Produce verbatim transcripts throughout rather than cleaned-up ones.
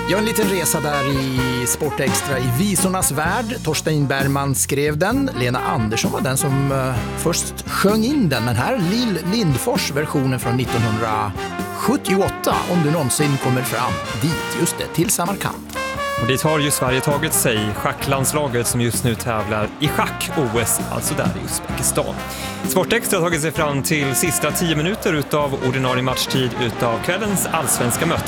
Ja, en liten resa där i Sport Extra i visornas värld. Torstein Bergman skrev den. Lena Andersson var den som uh, först sjöng in den. Men här Lill Lindfors versionen från nittonhundrasjuttioåtta. Om du någonsin kommer fram dit, just det, till Samarkand. Och dit har ju Sverige tagit sig, schacklandslaget som just nu tävlar i schack-O S, alltså där i Uzbekistan. Sportextra har tagit sig fram till sista tio minuter utav ordinarie matchtid utav kvällens allsvenska möte.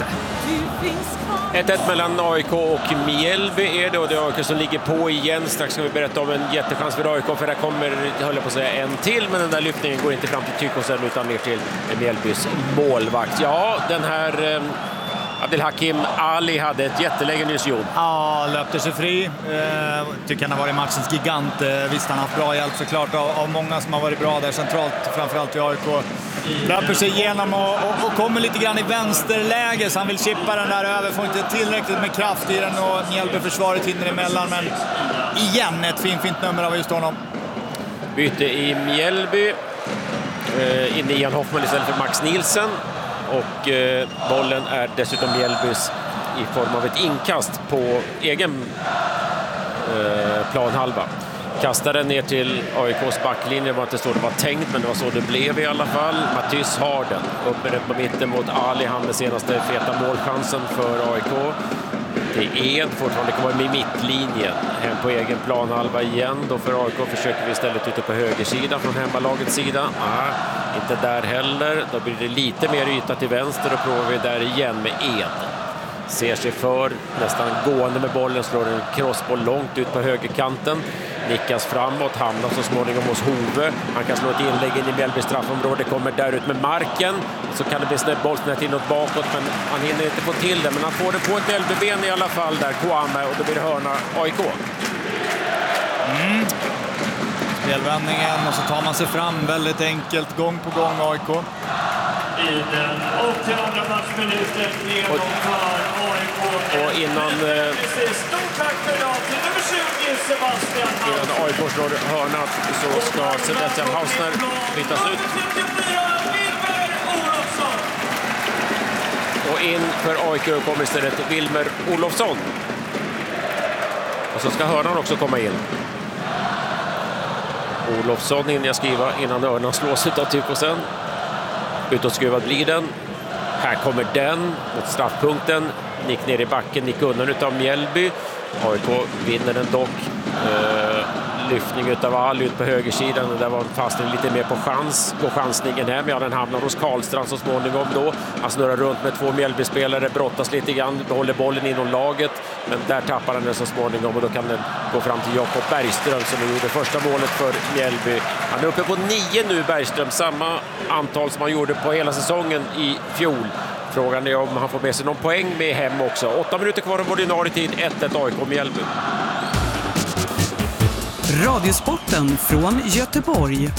ett ett mellan A I K och Mjällby är det, och det är A I K som ligger på igen. Strax ska vi berätta om en jättechans för A I K, för där kommer, höll jag på att säga, en till, men den där lyftningen går inte fram till Tykosen utan ner till Mjällbys målvakt. Ja, den här eh, Abdelhakim Ali hade ett jätteläge nyss, Jon. Ja, löpte sig fri. Eh, tycker han har varit matchens gigant. Eh, visst, han har haft bra hjälp såklart av, av många som har varit bra där centralt, framförallt i A I K. Löper sig igenom och, och, och kommer lite grann i vänsterläge, så han vill chippa den där över. Får inte tillräckligt med kraft i den och Mjällby-försvaret hinner emellan. Men igen, ett fint, fint nummer av just honom. Byte i Mjällby. Eh, in i Jan Hoffman istället för Max Nielsen. Och eh, bollen är dessutom Mjällbys i form av ett inkast på egen eh, planhalva. Kastar den ner till A I K:s backlinje. Det var inte så det var tänkt, men det var så det blev i alla fall. Matys har den. Upp med den på mitten mot Ali. Han med senaste feta målchansen för A I K. Det är Ed fortfarande kommer med mittlinjen. Hem på egen planhalva igen. Då för A I K försöker vi istället ute på högersidan från hemmalagets sida. Ah, inte där heller. Då blir det lite mer yta till vänster och provar vi där igen med Ed. Ser sig för, nästan gående med bollen, slår en crossboll långt ut på högerkanten. Nickas framåt, hamnar så småningom hos Hove. Han kan slå ett inlägg in i Mjällby straffområde, kommer där ut med marken. Så kan det bli snett bollsnett inåt bakåt, men han hinner inte få till det. Men han får det på ett Mjällby-ben i alla fall där, Kwame, och då blir det hörna A I K. Mm. Spelvändningen, och så tar man sig fram väldigt enkelt, gång på gång A I K. I den åttionde matchminuten genomför A I K. Och innan, eh, stort tack för idag till nummer tjugo, Sebastian innan A I K slår hörnat så ska Sebastian Hausner bytas ut. Och in för A I K kommer istället Wilmer Olofsson. Och så ska hörnan också komma in. Olofsson hinner jag skriva innan hörnan slås ut av Tykosen. Utåtskruvad blir den. Här kommer den mot straffpunkten. Nick ner i backen, Nick undan utav Mjällby. A I K vinner den dock. Uh, lyftning utav all ut på högersidan. Och där var fast lite mer på chans. På chansningen hem. Ja, den hamnar hos Karlstrand så småningom då. Han snurrar runt med två Mjällby-spelare. Brottas lite grann. Behåller bollen inom laget. Men där tappar han den så småningom. Och då kan den gå fram till Jakob Bergström som gjorde första målet för Mjällby. Han är uppe på nio nu, Bergström. Samma antal som han gjorde på hela säsongen i fjol. Frågan är om han får med sig någon poäng med hem också. Åtta minuter kvar av ordinarie tid. ett ett A I K Mjällby. Radiosporten från Göteborg.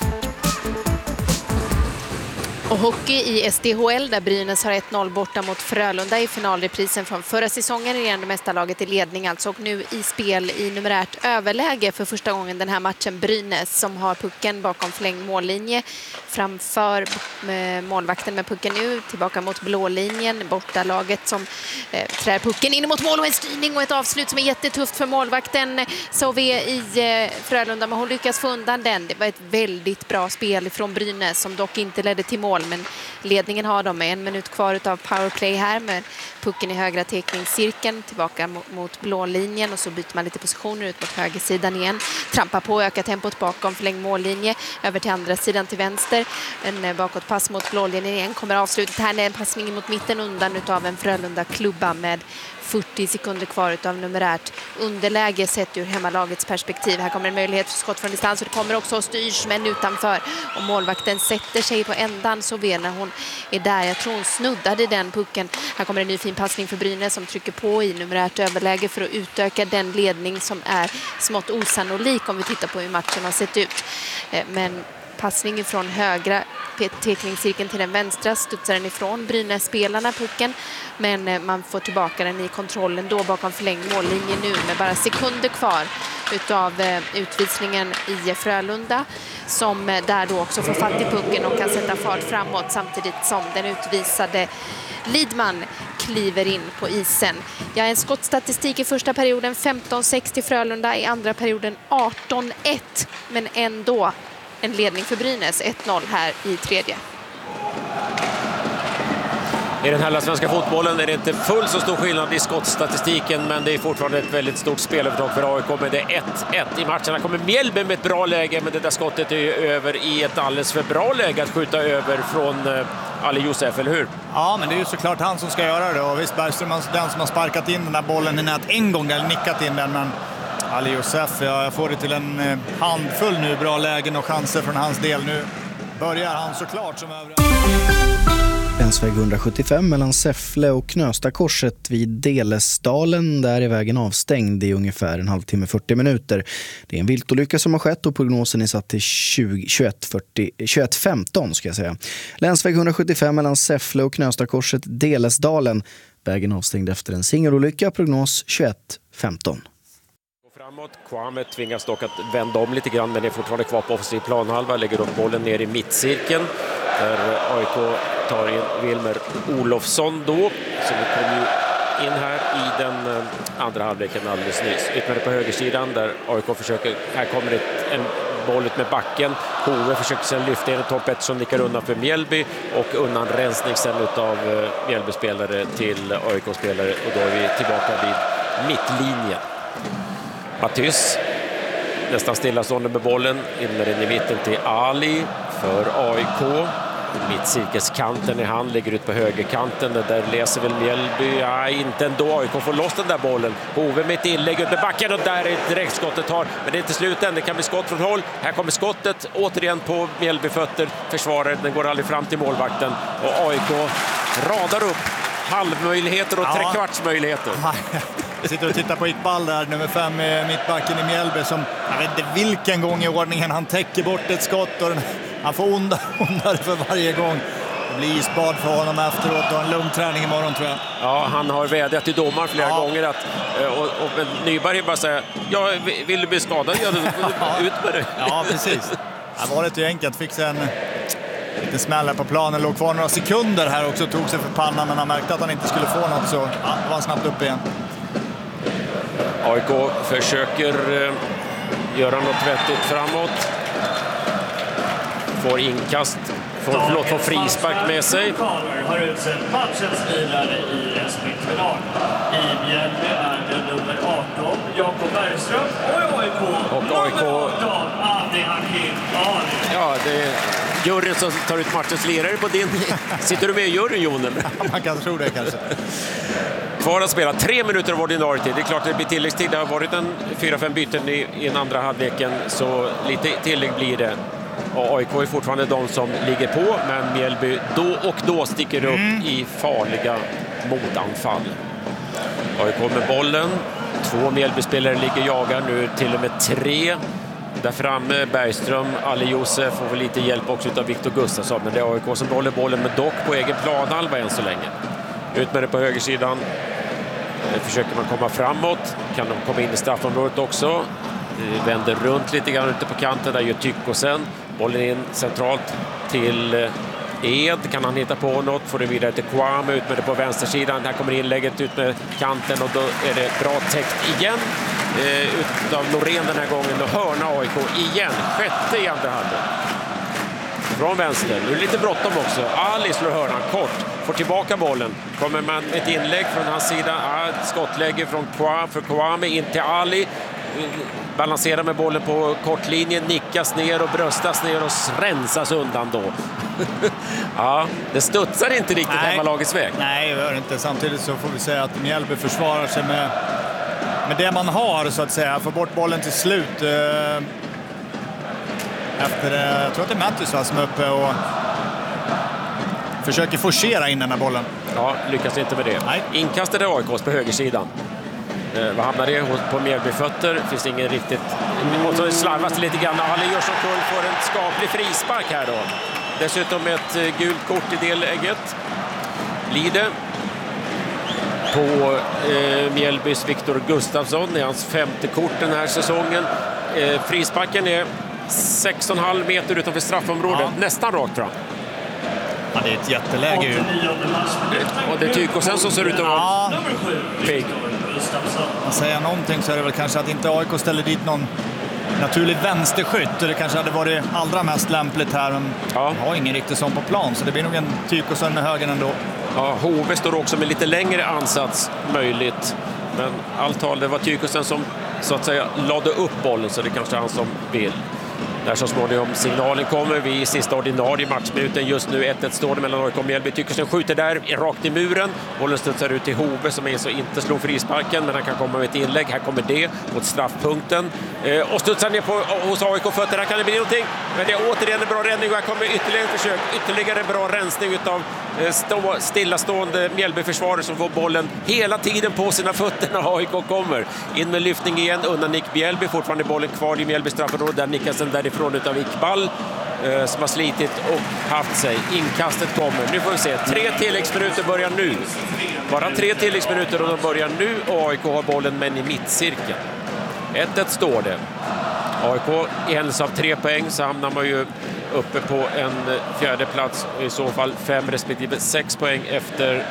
Och hockey i S D H L där Brynäs har ett noll borta mot Frölunda i finalreprisen från förra säsongen. Regerande mästarlaget i ledning alltså, och nu i spel i numerärt överläge för första gången den här matchen. Brynäs som har pucken bakom förlängd mållinje framför med målvakten med pucken nu tillbaka mot blålinjen. Bortalaget som eh, trär pucken in mot mål och en styrning och ett avslut som är jättetufft för målvakten. Så vi i eh, Frölunda, men hon lyckas få undan den. Det var ett väldigt bra spel från Brynäs som dock inte ledde till mål. Men ledningen har de med en minut kvar utav powerplay här med pucken i högra tekningscirkeln tillbaka mot, mot blå linjen, och så byter man lite positioner ut mot högersidan igen. Trampar på, ökar tempot bakom förlängd mållinje över till andra sidan till vänster. En bakåtpass mot blå linjen igen. Kommer avslutet här med en passning mot mitten undan utav en Frölunda klubba med fyrtio sekunder kvar utav numerärt underläge sett ur hemmalagets perspektiv. Här kommer en möjlighet för skott från distans och det kommer också styrs men utanför. Och målvakten sätter sig på ändan så väl när hon är där. Jag tror hon snuddade den pucken. Här kommer en ny fin passning för Brynäs som trycker på i numerärt överläge för att utöka den ledning som är smått osannolik om vi tittar på hur matchen har sett ut. Men passningen från högra tekningscirkeln till den vänstra studsar den ifrån Brynäs-spelarna pucken, men man får tillbaka den i kontrollen då bakom förlängd mållinje nu med bara sekunder kvar utav utvisningen i Frölunda som där då också får fatt i pucken och kan sätta fart framåt samtidigt som den utvisade Lidman kliver in på isen. Ja, en skottstatistik i första perioden femton sex till Frölunda, i andra perioden arton ett, men ändå en ledning för Brynäs, ett noll här i tredje. I den här svenska fotbollen är det inte full så stor skillnad i skottstatistiken, men det är fortfarande ett väldigt stort spelövertag för A I K med det ett ett i matchen. Här kommer Mjällby med ett bra läge, men det där skottet är ju över i ett alldeles för bra läge att skjuta över från uh, Ali Josef, eller hur? Ja, men det är ju såklart han som ska göra det. Och visst, Bergström är den som har sparkat in den här bollen i nät en gång, eller nickat in den, men Ali Josef, ja, jag får det till en handfull nu bra lägen och chanser från hans del. Nu börjar han såklart som övriga. Länsväg hundrasjuttiofem mellan Säffle och Knöstakorset vid Delesdalen. Där är vägen avstängd i ungefär en halvtimme fyrtio minuter. Det är en viltolycka som har skett och prognosen är satt till tjugoett femton ska jag säga. Länsväg hundrasjuttiofem mellan Säffle och Knöstakorset Delesdalen. Vägen avstängd efter en singelolycka, prognos tjugoett femton. Framåt. Kwame tvingas dock att vända om lite grann, men är fortfarande kvar på offensiv planhalva. Lägger upp bollen ner i mittcirkeln där A I K tar in Wilmer Olofsson då, som kom ju in här i den andra halvleken alldeles nyss. Ytterligare på högersidan där A I K försöker, här kommer det en boll ut med backen. Hove försöker sedan lyfta in Tom Pettersson, nickar undan för Mjällby och undan rensning sen utav Mjällby-spelare till A I K-spelare, och då är vi tillbaka vid mittlinjen. Matys nästan stillastående med bollen, inner den i mitten till Ali för A I K. Mittcirkelskanten i hand, ligger ut på högerkanten. Där läser väl Mjällby. Ja, inte ändå. A I K får loss den där bollen. Hove med ett inlägg ut med backen, och där är direktskottet tar. Men det är inte slut än. Det kan bli skott från håll. Här kommer skottet återigen på Mjällby-fötter. Försvaret, den går aldrig fram till målvakten. Och A I K radar upp halvmöjligheter och ja. trekvartsmöjligheter. Jag sitter och tittar på Iqbal där, nummer fem, mittbacken i Mjällby, som jag vet inte vilken gång i ordningen han täcker bort ett skott, och den, han får ondare, ondare för varje gång. Det blir isbad för honom efteråt och en lugn träning imorgon, tror jag. Ja, han har vädjat till domaren flera ja. gånger att, och, och Nyberg bara säger, ja, vill du bli skadad? Ja, ut med det. Ja, precis. Det var lite enkelt, fick sig en lite smäller på planen, låg kvar några sekunder här också, tog sig för pannan, men han märkte att han inte skulle få något, så ja, det var snabbt upp igen. A I K försöker eh, göra något vettigt framåt. Får inkast, får, förlåt, får frispark med sig. Har utsett matchens lirare i respektive lag. I Mjällby är det nummer arton, Jakob Bergström, och i A I K, och A I K nummer arton, Adi Hakim Ali. Ja, det är juryn som tar ut matchens lirare på din. Sitter du med i juryn, Jon? Man kan tro det kanske. Kvar att spela tre minuter av ordinarie tid. Det är klart att det blir tilläggstid. Det har varit en fyra fem byten i, i den andra halvleken, så lite tillägg blir det. Och A I K är fortfarande de som ligger på, men Mjällby då och då sticker upp mm. i farliga motanfall. A I K med bollen. Två Mjällby-spelare ligger jagar, nu till och med tre. Där framme Bergström, Ali Josef får väl lite hjälp också av Viktor Gustafsson, men det är A I K som håller bollen med dock på egen planhalva än så länge. Ut med det på högersidan. Försöker man komma framåt. Kan de komma in i straffområdet också. Vänder runt lite grann ute på kanten. Där gör Tycko sen. Bollen in centralt till Ed. Kan han hitta på något? Får det vidare till Kwame. Ut med det på vänstersidan. Här kommer inlägget ut med kanten. Och då är det bra täckt igen. Ut av Norén den här gången. Och hörna A I K igen. Sjätte i andra halvlek. Från vänster. Nu är det lite bråttom också. Ali slår hörnan kort. Får tillbaka bollen. Kommer man ett inlägg från hans sida. Ah, skottläge från Kwame, för Kwame in till Ali. Balanserar med bollen på kortlinjen. Nickas ner och bröstas ner och rensas undan då. Ja, det studsar inte riktigt hemmalagets väg. Nej, det gör det inte. Samtidigt så får vi säga att Mjällby försvarar sig med, med det man har, så att säga. Får bort bollen till slut. Efter, jag tror att det är Mattis som är uppe och försöker forcera in den här bollen. Ja, lyckas inte med det. Nej. Inkastade A I K på högersidan. Eh, vad hamnar det på Mjällby-fötter? Finns ingen riktigt... Och så slarvas det lite grann. Ali gör som kull, får en skaplig frispark här då. Dessutom ett eh, gult kort i det läget. Blir det på eh, Mjällbys Viktor Gustafsson. Det är hans femte kort den här säsongen. Eh, frisparken är sex komma fem meter utanför straffområdet. Ja. Nästan rakt fram. Ja, det är ett jätteläge ju. Och det är Tykosen som ser ut att vara ja. pigg. Man säger någonting så är det väl kanske att inte A I K ställer dit någon naturlig vänsterskytt. Det kanske hade varit allra mest lämpligt här. Men ja. har ingen riktigt sån på plan, så det blir nog en Tykosen med högen ändå. Ja, Hove står också med lite längre ansats möjligt. Men allt tal, det var Tykosen som så att säga lade upp bollen, så det kanske är han som vill. Där så småningom signalen kommer vi i sista ordinarie matchminuten. Just nu ett ett står det mellan A I K och Mjällby. Tykosen skjuter där rakt i muren. Bollen studsar ut till Hove som är så inte slår frisparken, men han kan komma med ett inlägg. Här kommer det mot straffpunkten. Eh, och studsar ner på, hos A I K-fötter. Här kan det bli någonting. Men det är återigen en bra räddning och här kommer ytterligare försök. Ytterligare bra rensning utav eh, stå, stillastående Mjällby-försvarare som får bollen hela tiden på sina fötter när A I K kommer. In med lyftning igen undan Nick Bjällby. Fortfarande bollen kvar i Mjällby straffområde. Där nickas den därifrån utav Iqbal eh, som har slitit och haft sig. Inkastet kommer. Nu får vi se. Tre tilläggsminuter börjar nu. Bara tre tilläggsminuter och de börjar nu. Och A I K har bollen men i mittcirkeln. ett ett står det. A I K i händelse av tre poäng så hamnar man ju uppe på en fjärde plats. I så fall fem respektive sex poäng efter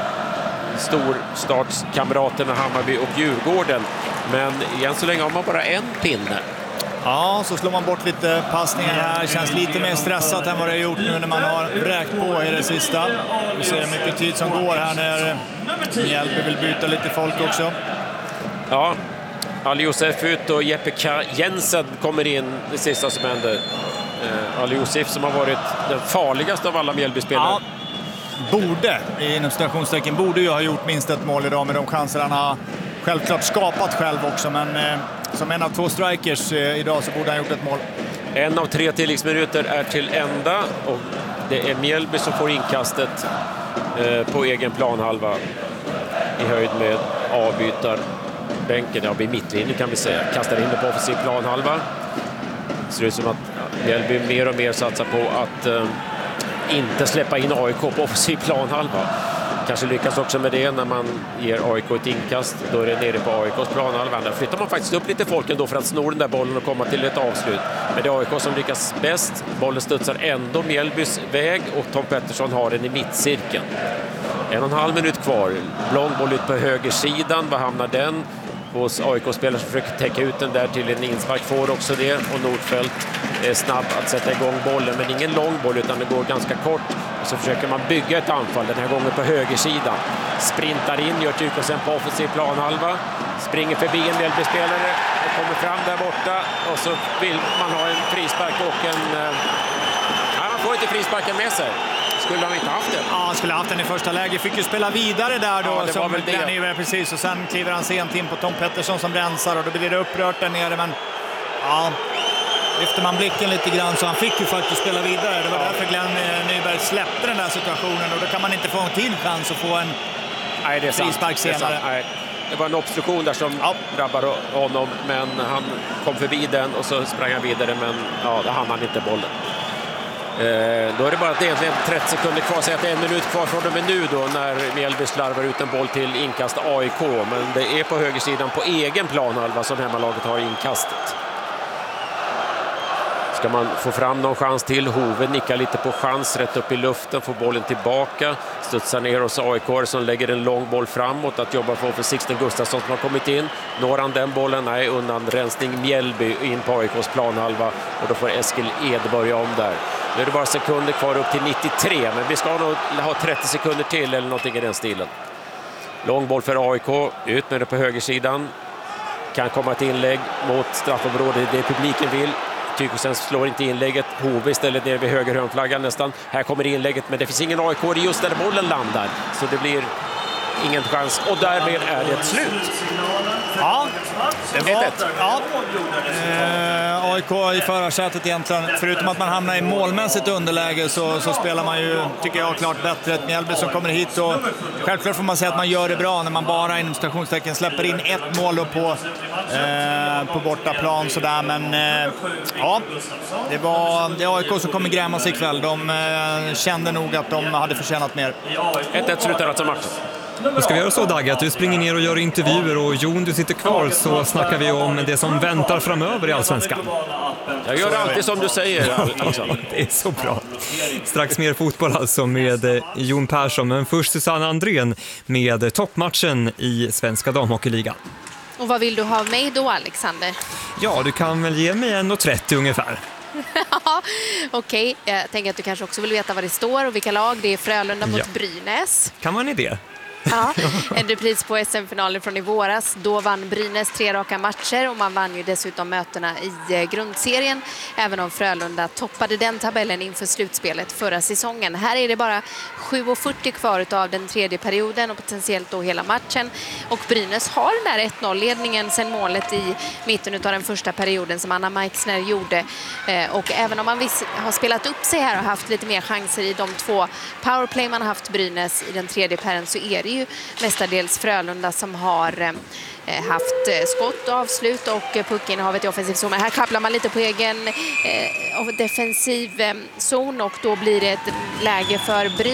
storstartskamraterna Hammarby och Djurgården. Men igen så länge har man bara en pinne. Ja, så slår man bort lite passningar här. Känns lite mer stressat än vad det har gjort nu när man har räkt på i det sista. Vi ser hur mycket tid som går här när Mjällby vill byta lite folk också. Ja, Ali Josef ut och Jeppe K. Jensen kommer in det sista som händer. Eh, Ali Josef som har varit den farligaste av alla Mjällby-spelare. Ja, borde, inom stationstecken, borde ju ha gjort minst ett mål idag med de chanser han har självklart skapat själv också. Men eh, som en av två strikers eh, idag så borde han gjort ett mål. En av tre tilläggsminuter är till ända och det är Mjällby som får inkastet eh, på egen planhalva i höjd med avbytar. Bänken, ja, vid mittlinjen kan vi säga. Kastar in det på offensiv planhalva. Det ser ut som att Mjällby mer och mer satsar på att eh, inte släppa in A I K på offensiv planhalva. Kanske lyckas också med det när man ger A I K ett inkast. Då är det nere på A I K:s planhalva. Där flyttar man faktiskt upp lite folk ändå för att snå den där bollen och komma till ett avslut. Men det är A I K som lyckas bäst. Bollen studsar ändå Mjällbys väg och Tom Pettersson har den i mittcirkeln. En och en halv minut kvar. Lång boll ut på högersidan. Var hamnar den? Hos A I K-spelare som försöker täcka ut den där till en inspark får också det. Och Nordfeldt är snabb att sätta igång bollen. Men ingen lång boll utan det går ganska kort. Och så försöker man bygga ett anfall. Den här gången på högersidan. Sprintar in, gör Tykosen på offensiv planhalva. Springer förbi en Mjällby-spelare och kommer fram där borta. Och så vill man ha en frispark och en... Ja, man får inte frisparken med sig. Skulle han inte haft den? Ja, han skulle haft den i första läget. Fick ju spela vidare där då. Ja, det som var väl det. Precis, och sen kliver han sent in på Tom Pettersson som rensar och då blir det upprört där nere. Men ja, lyfter man blicken lite grann så han fick ju faktiskt spela vidare. Det var ja. därför Glenn Nyberg släppte den där situationen och då kan man inte få en till chans att få en Nej, det är frispark senare. Det, är Nej. det var en obstruktion där som ja. drabbade honom, men han kom förbi den och så sprang han vidare, men ja, då hann han inte bollen. Eh, då är det bara att det egentligen trettio sekunder kvar, så att det är en minut kvar från och med nu då när Mjällby slarvar ut en boll till inkast A I K, men det är på högersidan på egen planhalva som hemmalaget har inkastet. Ska man få fram någon chans till? Hove nickar lite på chans, rätt upp i luften, får bollen tillbaka, studsar ner hos A I K som lägger en lång boll framåt att jobba för, för Sixten Gustafsson som har kommit in. Når han den bollen? Nej, undan rensning Mjällby in på A I K:s planhalva och då får Eskil Ed börja om där. Nu är det bara sekunder kvar upp till nittiotre, men vi ska nog ha trettio sekunder till eller någonting i den stilen. Lång boll för A I K, ut med det på högersidan. Kan komma ett inlägg mot straffområdet, det publiken vill. Tykosen slår inte inlägget. Hove istället nere vid höger hörnflaggan nästan. Här kommer inlägget, men det finns ingen A I K just där bollen landar. Så det blir ingen chans. Och därmed är det ett slut. Ja, det var ett. Ja. Eh, A I K i förarsätet egentligen. Förutom att man hamnar i målmässigt underläge så, så spelar man ju, tycker jag, klart bättre. Ett Mjällby som kommer hit och självklart får man säga att man gör det bra när man bara inom stationstecken släpper in ett mål på, eh, på bortaplan sådär. Men eh, ja, det var det A I K som kom i grämas ikväll. De eh, kände nog att de hade förtjänat mer. ett ett slutar alltså matchen. Då ska vi göra så, Dagge, att du springer ner och gör intervjuer och Jon, du sitter kvar, så snackar vi om det som väntar framöver i Allsvenskan. Jag gör alltid som du säger, Alexander. Det är så bra. Strax mer fotboll alltså med Jon Persson, men först Susanne Andrén med toppmatchen i Svenska damhockeyligan. Och vad vill du ha av mig då, Alexander? Ja, du kan väl ge mig en trettio ungefär. Ja, okej. Okay. Jag tänker att du kanske också vill veta vad det står och vilka lag. Det är Frölunda mot ja. Brynäs. Kan man i det? Ja, en repris på S M-finalen från i våras. Då vann Brynäs tre raka matcher och man vann ju dessutom mötena i grundserien. Även om Frölunda toppade den tabellen inför slutspelet förra säsongen. Här är det bara sju fyrtio kvar av den tredje perioden och potentiellt då hela matchen. Och Brynäs har den där ett noll-ledningen sedan målet i mitten av den första perioden som Anna Meixner gjorde. Och även om man har spelat upp sig här och haft lite mer chanser i de två powerplay man har haft Brynäs i den tredje perioden, så är det ju mestadels Frölunda som har eh, haft skott, avslut och puckinnehavet i offensiv zon. Men här kopplar man lite på egen eh, defensiv eh, zon och då blir det ett läge för Brynäs.